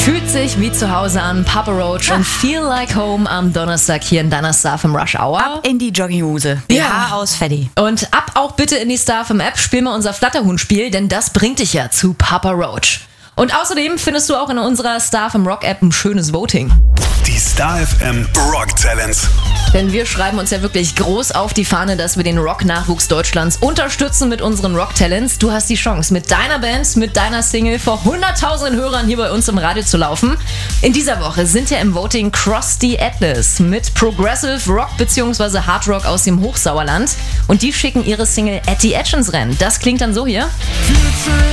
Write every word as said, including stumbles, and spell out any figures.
Fühlt sich wie zu Hause an, Papa Roach und Feel Like Home am Donnerstag hier in deiner StarFM Rush Hour. Ab in die Jogginghose. Ja. Haar aus Freddy. Und ab auch bitte in die StarFM App, spiel mal unser Flatterhuhn-Spiel, denn das bringt dich ja zu Papa Roach. Und außerdem findest du auch in unserer StarFM Rock App ein schönes Voting. Die StarFM Rock Talents. Denn wir schreiben uns ja wirklich groß auf die Fahne, dass wir den Rock-Nachwuchs Deutschlands unterstützen mit unseren Rock Talents. Du hast die Chance, mit deiner Band, mit deiner Single vor hunderttausenden Hörern hier bei uns im Radio zu laufen. In dieser Woche sind ja im Voting Cross the Atlas mit Progressive Rock bzw. Hard Rock aus dem Hochsauerland. Und die schicken ihre Single At the Edge ins Rennen. Das klingt dann so hier. Fühlt sich